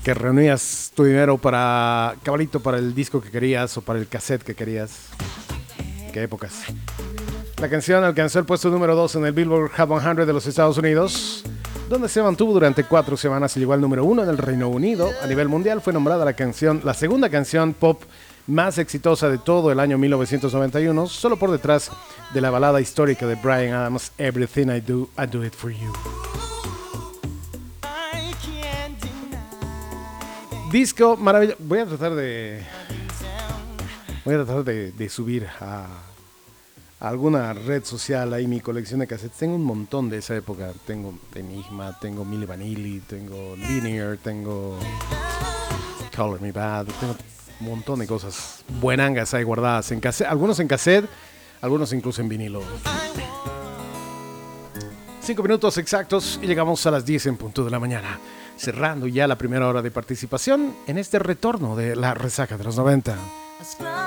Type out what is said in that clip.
que reunías tu dinero para cabalito, para el disco que querías o para el cassette que querías. Qué épocas. La canción alcanzó el puesto número 2 en el Billboard Hot 100 de los Estados Unidos, donde se mantuvo durante 4 semanas y llegó al número 1 en el Reino Unido. A nivel mundial fue nombrada la segunda canción pop más exitosa de todo el año 1991, solo por detrás de la balada histórica de Bryan Adams, Everything I Do It For You. Disco maravilloso. Voy a tratar de subir a alguna red social ahí mi colección de cassettes. Tengo un montón de esa época. Tengo Enigma, tengo Milli Vanilli, tengo Linear, tengo Color Me Bad, tengo un montón de cosas buenangas ahí guardadas en cassette, algunos en cassette, algunos incluso en vinilo. 5 minutos exactos y llegamos a las 10 en punto de la mañana, cerrando ya la primera hora de participación en este retorno de la resaca de los 90.